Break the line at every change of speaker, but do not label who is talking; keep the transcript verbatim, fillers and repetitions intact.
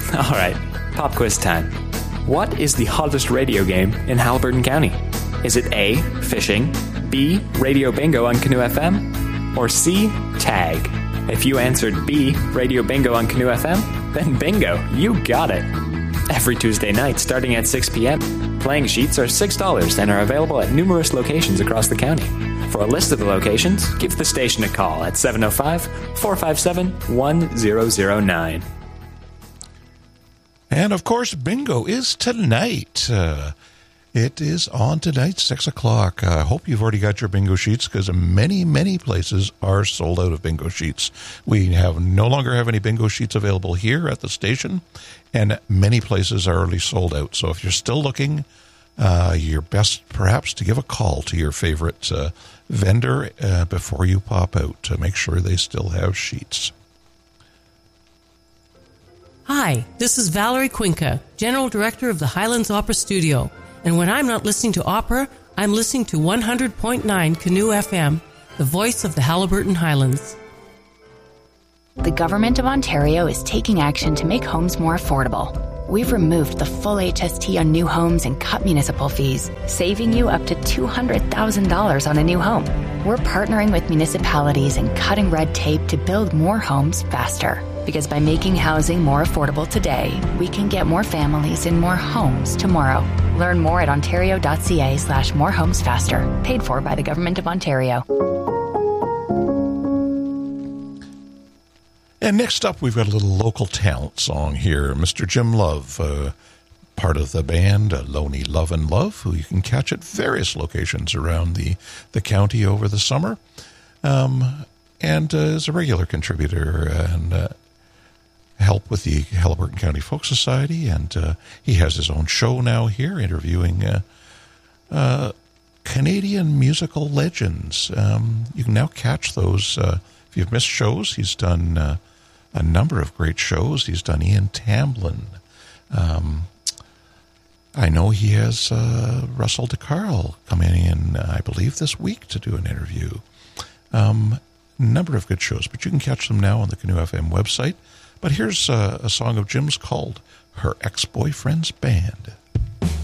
All right, pop quiz time. What is the hottest radio game in Haliburton County? Is it A, fishing, B, radio bingo on Canoe F M, or C, tag? If you answered B, radio bingo on Canoe F M, then bingo, you got it. Every Tuesday night starting at six p.m., playing sheets are six dollars and are available at numerous locations across the county. For a list of the locations, give the station a call at seven oh five, four five seven, one zero zero nine.
And, of course, bingo is tonight. Uh, it is on tonight, six o'clock. I uh, hope you've already got your bingo sheets because many, many places are sold out of bingo sheets. We have no longer have any bingo sheets available here at the station, and many places are already sold out. So if you're still looking, uh, you're best perhaps to give a call to your favorite uh, vendor uh, before you pop out to make sure they still have sheets.
Hi, this is Valerie Quinca, General Director of the Highlands Opera Studio. And when I'm not listening to opera, I'm listening to one hundred point nine Canoe F M, the voice of the Haliburton Highlands.
The Government of Ontario is taking action to make homes more affordable. We've removed the full H S T on new homes and cut municipal fees, saving you up to two hundred thousand dollars on a new home. We're partnering with municipalities and cutting red tape to build more homes faster. Because by making housing more affordable today, we can get more families in more homes tomorrow. Learn more at ontario.ca slash more homes faster. Paid for by the Government of Ontario.
And next up, we've got a little local talent song here. Mister Jim Love, uh, part of the band uh, Lonely Love and Love, who you can catch at various locations around the, the county over the summer. Um, and uh, is a regular contributor and uh, help with the Haliburton County Folk Society, and uh, he has his own show now here, interviewing uh, uh, Canadian musical legends. Um, you can now catch those. Uh, if you've missed shows, he's done uh, a number of great shows. He's done Ian Tamblyn. Um, I know he has uh, Russell DeCarl coming in, uh, I believe, this week to do an interview. Um, number of good shows, but you can catch them now on the Canoe F M website. But here's uh, a song of Jim's called Her Ex-Boyfriend's Band.